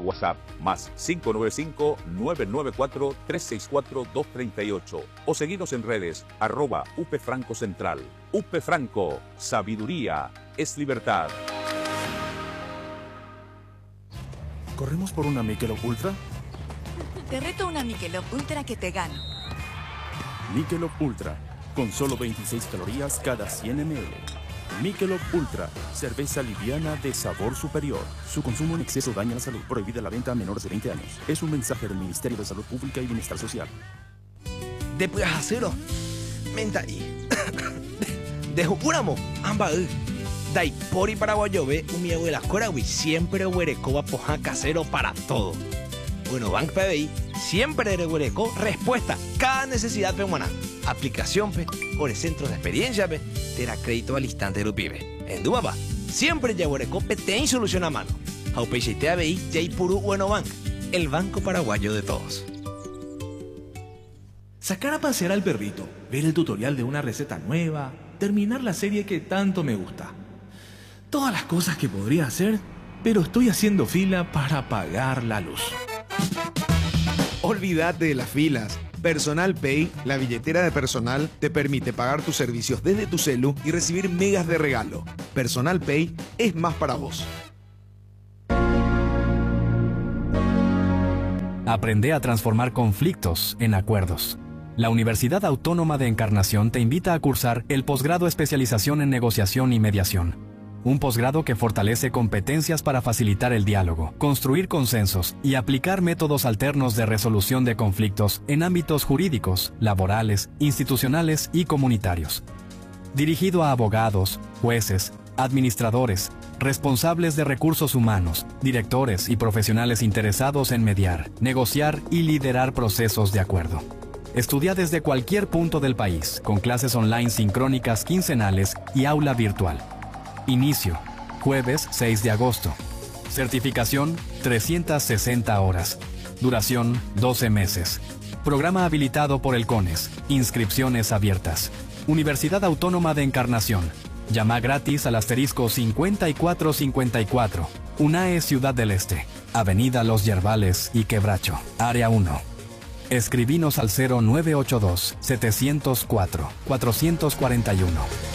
WhatsApp más 595-994-364-238 o seguinos en redes @UPFrancoCentral. UP Franco, sabiduría es libertad. ¿Corremos por una Michelob Ultra? Te reto una Michelob Ultra que te gano. Michelob Ultra, con solo 26 calorías cada 100 ml. Michelob Ultra, cerveza liviana de sabor superior. Su consumo en exceso daña la salud. Prohibida la venta a menores de 20 años. Es un mensaje del Ministerio de Salud Pública y Bienestar Social. Después hacerlo. Menta ahí. Desjuramos. Amba. Dai pori paraguayo ve un mi abuela Corawi siempre huereco poja casero para todo. Bueno, Bank PBI siempre de huereco respuesta cada necesidad peruana. Aplicación pe, por el centro de experiencia pe, te da crédito al instante de pibe. En Dubaba, siempre ya huereco pe ten solución a mano. Aupeixe TABI Jaipuru Bueno Bank, el banco paraguayo de todos. Sacar a pasear al perrito, ver el tutorial de una receta nueva, terminar la serie que tanto me gusta. Todas las cosas que podría hacer, pero estoy haciendo fila para pagar la luz. Olvídate de las filas. Personal Pay, la billetera de personal, te permite pagar tus servicios desde tu celu y recibir megas de regalo. Personal Pay es más para vos. Aprende a transformar conflictos en acuerdos. La Universidad Autónoma de Encarnación te invita a cursar el posgrado Especialización en Negociación y Mediación. Un posgrado que fortalece competencias para facilitar el diálogo, construir consensos y aplicar métodos alternos de resolución de conflictos en ámbitos jurídicos, laborales, institucionales y comunitarios. Dirigido a abogados, jueces, administradores, responsables de recursos humanos, directores y profesionales interesados en mediar, negociar y liderar procesos de acuerdo. Estudia desde cualquier punto del país, con clases online sincrónicas quincenales y aula virtual. Inicio, jueves 6 de agosto. Certificación, 360 horas. Duración, 12 meses. Programa habilitado por el CONES. Inscripciones abiertas. Universidad Autónoma de Encarnación. Llama gratis al asterisco 5454. UNAE Ciudad del Este. Avenida Los Yerbales y Quebracho. Área 1. Escribinos al 0982 704 441.